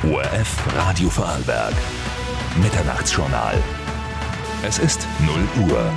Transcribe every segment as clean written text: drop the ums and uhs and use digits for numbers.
ORF Radio Vorarlberg. Mitternachtsjournal. Es ist 0 Uhr.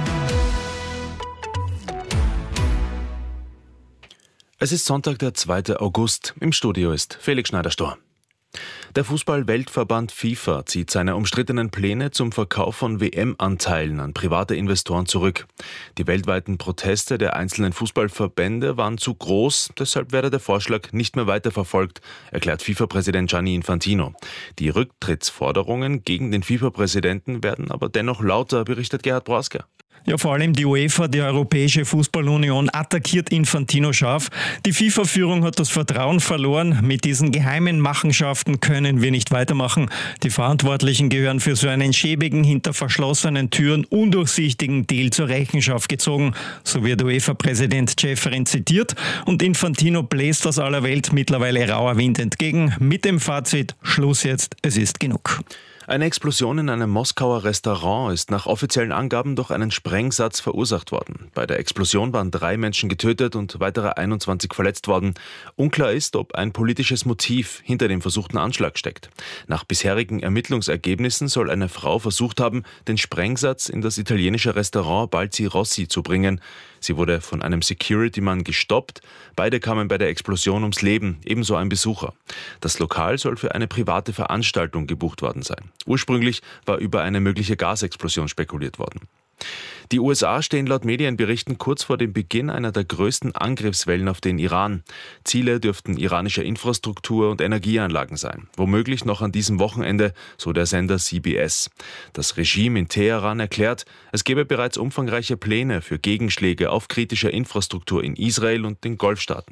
Es ist Sonntag, der 2. August. Im Studio ist Felix Schneider-Stor. Der Fußball-Weltverband FIFA zieht seine umstrittenen Pläne zum Verkauf von WM-Anteilen an private Investoren zurück. Die weltweiten Proteste der einzelnen Fußballverbände waren zu groß, deshalb werde der Vorschlag nicht mehr weiterverfolgt, erklärt FIFA-Präsident Gianni Infantino. Die Rücktrittsforderungen gegen den FIFA-Präsidenten werden aber dennoch lauter, berichtet Gerhard Broasker. Ja, vor allem die UEFA, die Europäische Fußballunion, attackiert Infantino scharf. Die FIFA-Führung hat das Vertrauen verloren. Mit diesen geheimen Machenschaften können wir nicht weitermachen. Die Verantwortlichen gehören für so einen schäbigen, hinter verschlossenen Türen undurchsichtigen Deal zur Rechenschaft gezogen. So wird UEFA-Präsident Ceferin zitiert. Und Infantino bläst aus aller Welt mittlerweile rauer Wind entgegen. Mit dem Fazit: Schluss jetzt, es ist genug. Eine Explosion in einem Moskauer Restaurant ist nach offiziellen Angaben durch einen Sprengsatz verursacht worden. Bei der Explosion waren 3 Menschen getötet und weitere 21 verletzt worden. Unklar ist, ob ein politisches Motiv hinter dem versuchten Anschlag steckt. Nach bisherigen Ermittlungsergebnissen soll eine Frau versucht haben, den Sprengsatz in das italienische Restaurant Balzi Rossi zu bringen. Sie wurde von einem Security-Mann gestoppt. Beide kamen bei der Explosion ums Leben, ebenso ein Besucher. Das Lokal soll für eine private Veranstaltung gebucht worden sein. Ursprünglich war über eine mögliche Gasexplosion spekuliert worden. Die USA stehen laut Medienberichten kurz vor dem Beginn einer der größten Angriffswellen auf den Iran. Ziele dürften iranische Infrastruktur und Energieanlagen sein. Womöglich noch an diesem Wochenende, so der Sender CBS. Das Regime in Teheran erklärt, es gebe bereits umfangreiche Pläne für Gegenschläge auf kritische Infrastruktur in Israel und den Golfstaaten.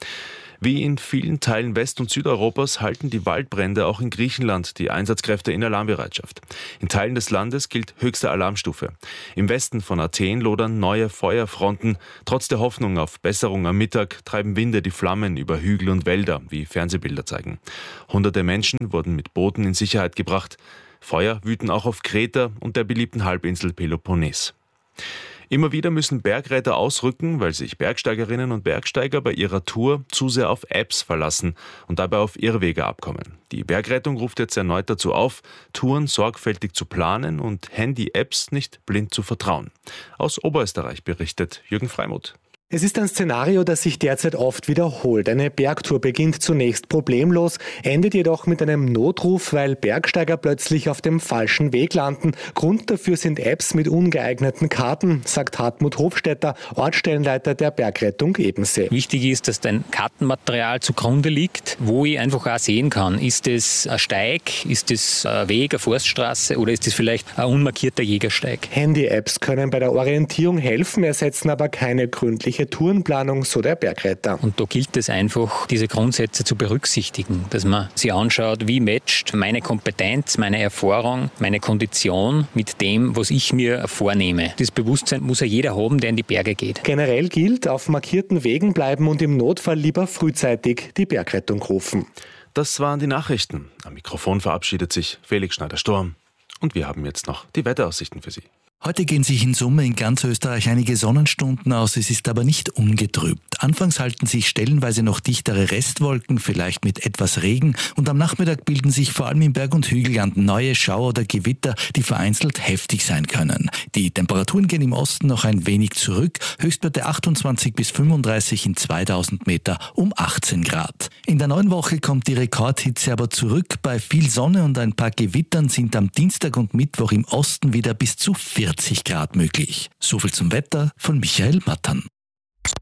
Wie in vielen Teilen West- und Südeuropas halten die Waldbrände auch in Griechenland die Einsatzkräfte in Alarmbereitschaft. In Teilen des Landes gilt höchste Alarmstufe. Im Westen von Athen lodern neue Feuerfronten. Trotz der Hoffnung auf Besserung am Mittag treiben Winde die Flammen über Hügel und Wälder, wie Fernsehbilder zeigen. Hunderte Menschen wurden mit Booten in Sicherheit gebracht. Feuer wüten auch auf Kreta und der beliebten Halbinsel Peloponnes. Immer wieder müssen Bergretter ausrücken, weil sich Bergsteigerinnen und Bergsteiger bei ihrer Tour zu sehr auf Apps verlassen und dabei auf Irrwege abkommen. Die Bergrettung ruft jetzt erneut dazu auf, Touren sorgfältig zu planen und Handy-Apps nicht blind zu vertrauen. Aus Oberösterreich berichtet Jürgen Freimuth. Es ist ein Szenario, das sich derzeit oft wiederholt. Eine Bergtour beginnt zunächst problemlos, endet jedoch mit einem Notruf, weil Bergsteiger plötzlich auf dem falschen Weg landen. Grund dafür sind Apps mit ungeeigneten Karten, sagt Hartmut Hofstetter, Ortsstellenleiter der Bergrettung Ebensee. Wichtig ist, dass ein Kartenmaterial zugrunde liegt, wo ich einfach auch sehen kann, ist es ein Steig, ist es ein Weg, eine Forststraße oder ist es vielleicht ein unmarkierter Jägersteig. Handy-Apps können bei der Orientierung helfen, ersetzen aber keine gründliche Tourenplanung, so der Bergretter. Und da gilt es einfach, diese Grundsätze zu berücksichtigen, dass man sich anschaut, wie matcht meine Kompetenz, meine Erfahrung, meine Kondition mit dem, was ich mir vornehme. Das Bewusstsein muss ja jeder haben, der in die Berge geht. Generell gilt, auf markierten Wegen bleiben und im Notfall lieber frühzeitig die Bergrettung rufen. Das waren die Nachrichten. Am Mikrofon verabschiedet sich Felix Schneider-Stor. Und wir haben jetzt noch die Wetteraussichten für Sie. Heute gehen sich in Summe in ganz Österreich einige Sonnenstunden aus, es ist aber nicht ungetrübt. Anfangs halten sich stellenweise noch dichtere Restwolken, vielleicht mit etwas Regen, und am Nachmittag bilden sich vor allem im Berg- und Hügelland neue Schauer oder Gewitter, die vereinzelt heftig sein können. Die Temperaturen gehen im Osten noch ein wenig zurück, Höchstwerte 28 bis 35 in 2000 Meter um 18 Grad. In der neuen Woche kommt die Rekordhitze aber zurück. Bei viel Sonne und ein paar Gewittern sind am Dienstag und Mittwoch im Osten wieder bis zu 40 Grad möglich. Soviel zum Wetter von Michael Mattern.